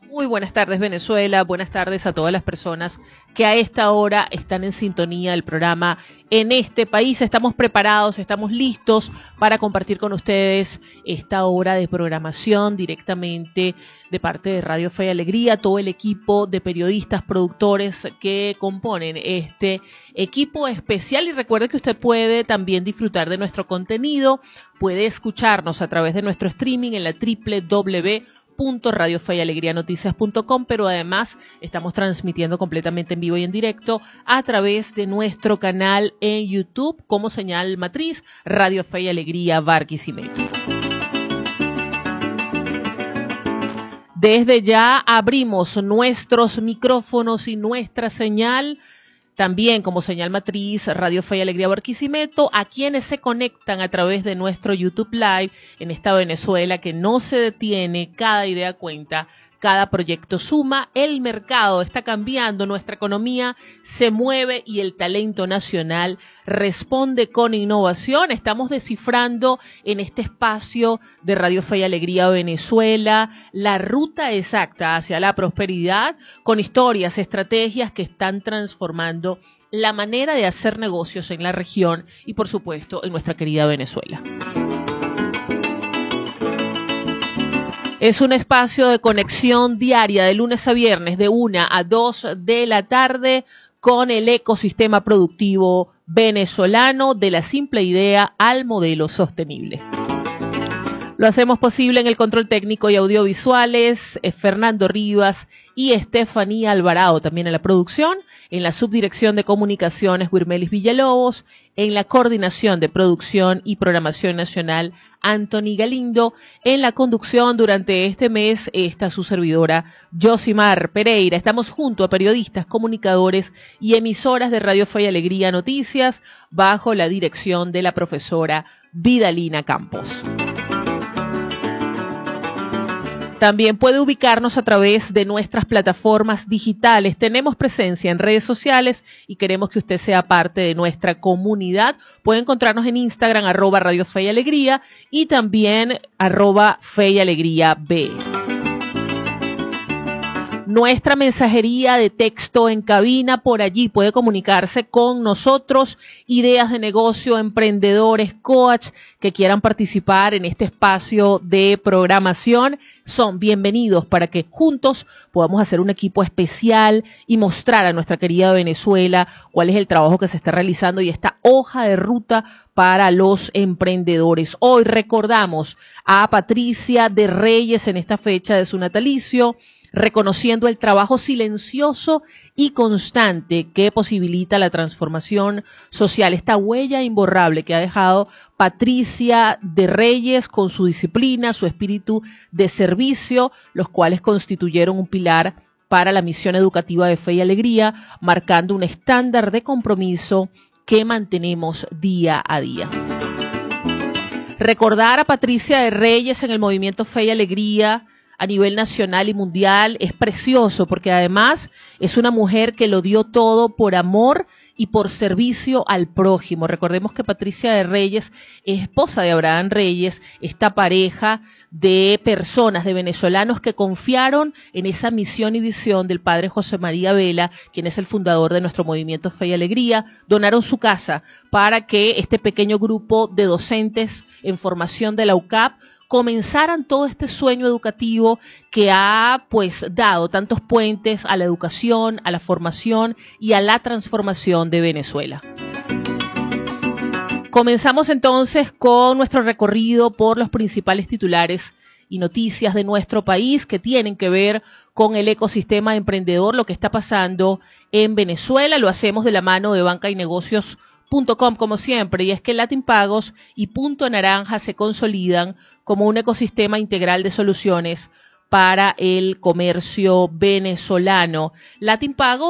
Muy buenas tardes, Venezuela. Buenas tardes a todas las personas que a esta hora están en sintonía del programa En este País. Estamos preparados, estamos listos para compartir con ustedes esta hora de programación directamente de parte de Radio Fe y Alegría, todo el equipo de periodistas, productores que componen este equipo especial. Y recuerde que usted puede también disfrutar de nuestro contenido, puede escucharnos a través de nuestro streaming en la www.radiofeyalegrianoticias.com, pero además estamos transmitiendo completamente en vivo y en directo a través de nuestro canal en YouTube como señal matriz Radio Fe y Alegría Barquisimeto. Desde ya abrimos nuestros micrófonos y nuestra señal también como señal matriz Radio Fe y Alegría Barquisimeto a quienes se conectan a través de nuestro YouTube Live en esta Venezuela que no se detiene, cada idea cuenta, cada proyecto suma, el mercado está cambiando, nuestra economía se mueve y el talento nacional responde con innovación. Estamos descifrando en este espacio de Radio Fe y Alegría Venezuela la ruta exacta hacia la prosperidad con historias, estrategias que están transformando la manera de hacer negocios en la región y por supuesto en nuestra querida Venezuela. Es un espacio de conexión diaria de lunes a viernes de 1 a 2 de la tarde con el ecosistema productivo venezolano de la simple idea al modelo sostenible. Lo hacemos posible en el control técnico y audiovisuales, Fernando Rivas y Estefanía Alvarado, también en la producción, en la subdirección de comunicaciones, Wirmelis Villalobos, en la coordinación de producción y programación nacional, Anthony Galindo, en la conducción durante este mes, está su servidora, Yosimar Pereira. Estamos junto a periodistas, comunicadores y emisoras de Radio Fe y Alegría Noticias, bajo la dirección de la profesora Vidalina Campos. También puede ubicarnos a través de nuestras plataformas digitales. Tenemos presencia en redes sociales y queremos que usted sea parte de nuestra comunidad. Puede encontrarnos en Instagram, @Radio Fe y Alegría y también @Fe y Alegría B. Nuestra mensajería de texto en cabina, por allí puede comunicarse con nosotros, ideas de negocio, emprendedores, coach que quieran participar en este espacio de programación. Son bienvenidos para que juntos podamos hacer un equipo especial y mostrar a nuestra querida Venezuela cuál es el trabajo que se está realizando y esta hoja de ruta para los emprendedores. Hoy recordamos a Patricia de Reyes en esta fecha de su natalicio, reconociendo el trabajo silencioso y constante que posibilita la transformación social, esta huella imborrable que ha dejado Patricia de Reyes con su disciplina, su espíritu de servicio, los cuales constituyeron un pilar para la misión educativa de Fe y Alegría, marcando un estándar de compromiso que mantenemos día a día. Recordar a Patricia de Reyes en el movimiento Fe y Alegría a nivel nacional y mundial es precioso porque además es una mujer que lo dio todo por amor y por servicio al prójimo. Recordemos que Patricia de Reyes es esposa de Abraham Reyes, esta pareja de personas, de venezolanos que confiaron en esa misión y visión del padre José María Vela, quien es el fundador de nuestro movimiento Fe y Alegría. Donaron su casa para que este pequeño grupo de docentes en formación de la UCAP comenzaran todo este sueño educativo que ha dado tantos puentes a la educación, a la formación y a la transformación de Venezuela. Comenzamos entonces con nuestro recorrido por los principales titulares y noticias de nuestro país que tienen que ver con el ecosistema emprendedor, lo que está pasando en Venezuela. Lo hacemos de la mano de Banca y Negocios como siempre, y es que Latin Pagos y Punto Naranja se consolidan como un ecosistema integral de soluciones para el comercio venezolano. Latin Pagos